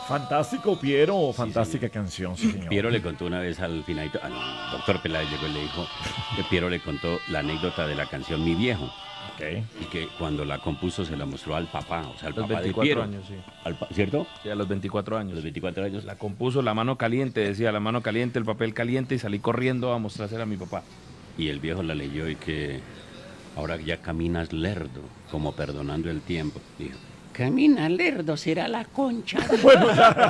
Fantástico, Piero, fantástica canción, sí, señor. Piero le contó una vez al finadito, al doctor Peláez llegó y le dijo que Piero le contó la anécdota de la canción Mi Viejo. Okay. Y que cuando la compuso se la mostró al papá, o sea, al Los papá de 24 Piero. años, sí. ¿Cierto? Sí, a los 24 años. A los 24 años. La compuso la mano caliente, decía la mano caliente, el papel caliente, y salí corriendo a mostrársela a mi papá. Y el viejo la leyó y que ahora ya caminas lerdo, como perdonando el tiempo. Dijo, camina lerdo, será la concha. Bueno,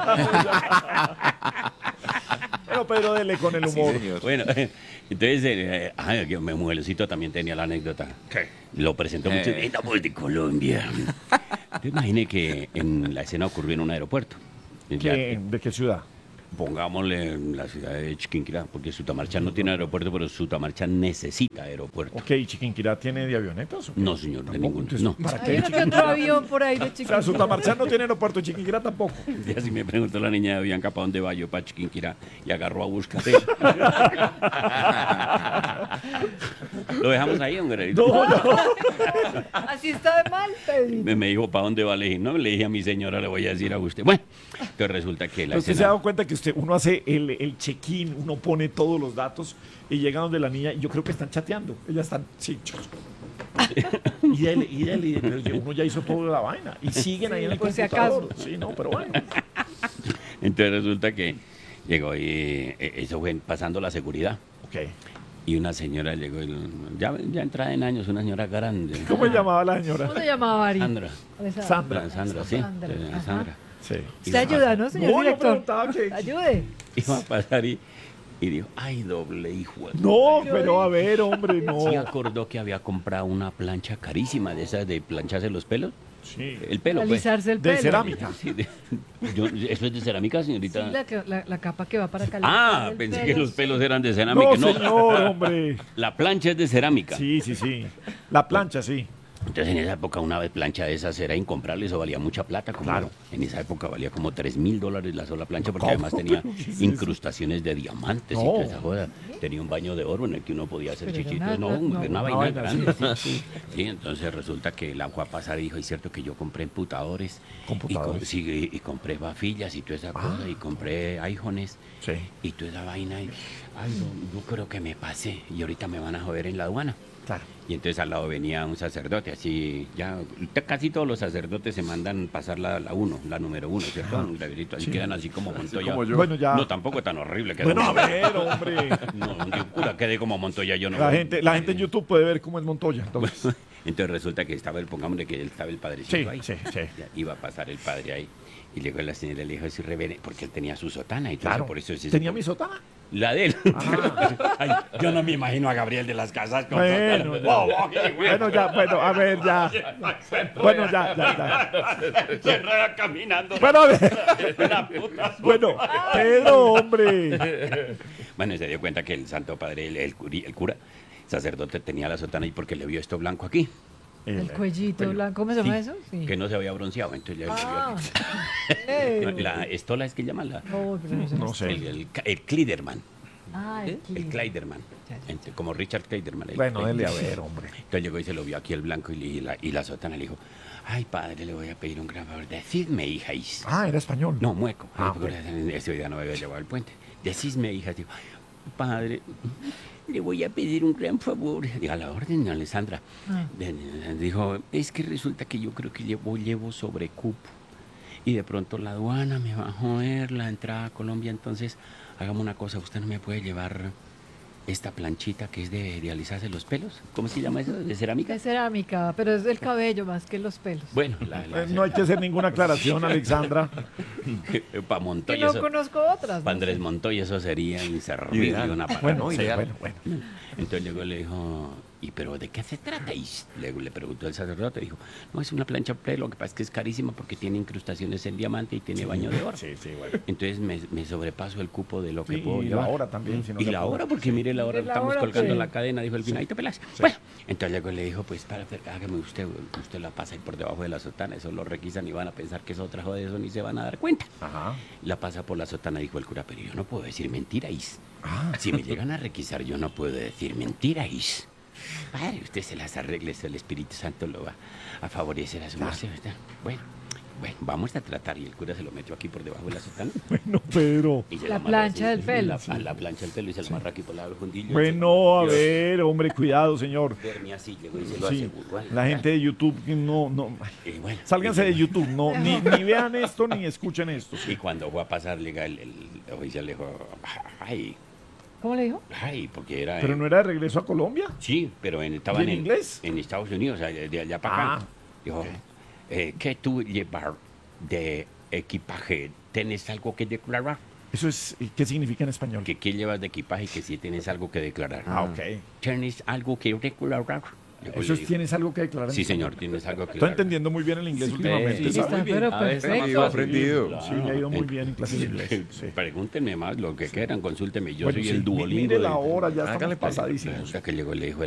Pero Pedro, dele con el humor. Sí, Bueno, entonces, que mi mujercito también tenía la anécdota. ¿Qué? Lo presentó mucho. La voz de Colombia. Te imaginé que en la escena ocurrió en un aeropuerto. Ya, ¿De qué ciudad? pongámosle en la ciudad de Chiquinquirá, porque Sutamarcha no tiene aeropuerto, pero Sutamarcha necesita aeropuerto. Ok, ¿Chiquinquirá tiene de avionetas? ¿O qué? No, señor, de ¿Tampoco? ninguno. Entonces, No. ¿para Hay qué uno que Chiquinquirá? otro avión por ahí de O sea, Chiquinquirá. Sutamarcha no tiene aeropuerto, Chiquinquirá tampoco. Ya si me preguntó la niña de Bianca para dónde va yo, para Chiquinquirá, y agarró a buscar. Lo dejamos ahí, hombre. No, no. Así está de mal, Pedrito. Me dijo, ¿para dónde va? Le dije, no, le dije a mi señora, le voy a decir a usted. Bueno, entonces resulta que la Usted se ha escena... dado cuenta que uno hace el check-in, uno pone todos los datos y llega donde la niña, y yo creo que están chateando. Ellas están, sí. Pero uno ya hizo toda la vaina. Y siguen ahí en el por si computador. acaso. Sí, no, pero bueno. Entonces resulta que llegó y eso fue pasando la seguridad. Ok. Y una señora llegó, ya entrada en años, una señora grande. ¿Cómo se llamaba la señora? ¿Cómo se llamaba, Ari? Sandra. Sandra. Sandra, sí. Sandra. Sandra. Sí. Usted ayuda, ¿no, señor No, yo director? preguntaba que... Ayude. Iba a pasar y dijo, ay, doble hijo. No, pero a ver, hombre, no. Sí acordó que había comprado una plancha carísima de esas de plancharse los pelos. Sí. El pelo, pues. Alisarse el De pelo. cerámica. Sí, ¿eso es de cerámica, Sí, señorita? la capa que va para calentar Ah, el pensé pelo, que los sí. pelos eran de cerámica. No, señor, hombre. La plancha es de cerámica. Sí, sí, sí. La plancha, sí. Entonces en esa época una vez plancha de esas era incomprable, eso valía mucha plata. Claro. En esa época valía como $3,000 la sola plancha, porque ¿Cómo? además tenía ¿Qué es eso? incrustaciones de diamantes y No. toda esa joda. Tenía un baño de oro en el que uno podía hacer Pero era chichitos. una- Una una vaina vaina grande. así. Sí, entonces resulta que la fue a pasar y dijo, es cierto que yo compré computadores. ¿Computadores? Y compré vafillas y toda esa cosa, y compré iPhones Sí. y toda esa vaina. Y, ay, no, yo creo que me pasé y ahorita me van a joder en la aduana. Claro. Y entonces al lado venía un sacerdote, así, ya, casi todos los sacerdotes se mandan pasar la número 1, ¿cierto? Un graverito, así Sí. quedan así como Montoya. como yo. Bueno, ya. No, tampoco tan horrible que Bueno, a ver, hombre. No, un cura quede como Montoya, yo no. La gente en YouTube puede ver cómo es Montoya. Entonces. Entonces resulta que pongámosle que estaba el padrecito Sí, ahí. sí, sí. Ya iba a pasar el padre ahí. Y llegó la señora y le dijo, es irreverente, porque él tenía su sotana y todo Claro. eso, por eso es ¿Tenía mi sotana? La de él. Ah. Ay, yo no me imagino a Gabriel de las Casas con Bueno, sotana. ya. Bueno, ya, bueno, a ver, ya. Bueno, ya. Se enreda caminando. Bueno, a ver. Una puta. Bueno, Pedro, hombre. Bueno, y se dio cuenta que el Santo Padre, el cura, sacerdote, tenía la sotana ahí porque le vio esto blanco aquí, El cuellito blanco, ¿cómo se llama eso? Sí. que no se había bronceado. Entonces ya Ah. le vio Eh. aquí. La estola es que llaman Oh, pero no sé. No sé. el Kliderman. Ah, El Kleiderman. Como Richard Kleiderman. Bueno, dele a Kleiderman. ver, hombre. Entonces llegó y se lo vio aquí el blanco y la sotana le dijo, ay, padre, le voy a pedir un gran favor. Decidme, hijas. Ah, era español. No, mueco. Ah, Porque ese día no había llevado al puente. Decidme, hijas. Digo, padre, le voy a pedir un gran favor. Digo, a la orden, Alessandra. Ah. Dijo, es que resulta que yo creo que llevo sobrecupo. Y de pronto la aduana me va a joder la entrada a Colombia. Entonces, hagamos una cosa. ¿Usted no me puede llevar esta planchita que es de alisarse los pelos? ¿Cómo se llama eso? ¿De cerámica? De cerámica, pero es del cabello más que los pelos. Bueno, No hay que hacer ninguna aclaración, Alexandra. para Que Montoya. no eso- conozco otras. para ¿no? Andrés Montoya eso sería inservible Ideal. una palabra. Bueno, No, sí, ideal. bueno. Entonces llegó y le dijo, ¿y pero de qué se trata? Y le preguntó el sacerdote, dijo, no, es una plancha pre, lo que pasa es que es carísima porque tiene incrustaciones en diamante y tiene baño de oro. Sí, sí, bueno. Entonces me sobrepaso el cupo de lo que Sí, puedo y llevar. la hora también, si no Y se la apura. hora, porque mire la hora, Mire la estamos hora, colgando pues. la cadena, dijo el Finadito Peláez. Bueno, entonces llegó y le dijo, pues hágame usted la pasa ahí por debajo de la sotana, eso lo requisan y van a pensar que es otra joda de eso ni se van a dar cuenta. Ajá. La pasa por la sotana, dijo el cura, pero yo no puedo decir mentiras. Ah, Si me llegan a requisar, yo no puedo decir mentiras. Padre, usted se las arregle, eso el Espíritu Santo lo va a favorecer a su merced, ¿verdad? Bueno, Bueno, vamos a tratar. Y el cura se lo metió aquí por debajo de la sotana. Bueno, Pedro. Y se La lo amarra plancha así, del pelo. La plancha del pelo y se lo amarra aquí por la fundillo. Bueno, a Dios, ver, hombre, cuidado, señor. duerme así, llegó y se lo Sí, aseguró. Ay, la gente de YouTube, no. y bueno, Sálganse y de llegó. YouTube, no, ni vean esto, ni escuchen esto. Y cuando fue a pasar, llega el oficial le dijo, ¿Cómo le dijo? ay, porque era... Pero no era de regreso a Colombia. Sí, pero estaban ¿Y en inglés? en Estados Unidos, o sea, de allá para acá. Ah, Dijo, ¿qué tú llevar de equipaje? ¿Tienes algo que declarar? Eso es, ¿qué significa en español? ¿Que qué llevas de equipaje y que si tienes algo que declarar? Ah, ok. ¿Tienes algo que declarar? Eso es, ¿tienes algo que declarar? Sí, señor, tienes algo que Estoy declarar. entendiendo muy bien el inglés últimamente. sí, ¿sabe? Está, muy bien. pero A veces perfecto. ha aprendido. Sí, le ha ido muy bien en clases de inglés. Sí. Pregúntenme más lo que quieran, consúltenme. Yo Bueno, soy sí, el Duolingo. mire la hora, ya estamos Hágale, pues. pasadísimos. O sea, que llegó y le dijo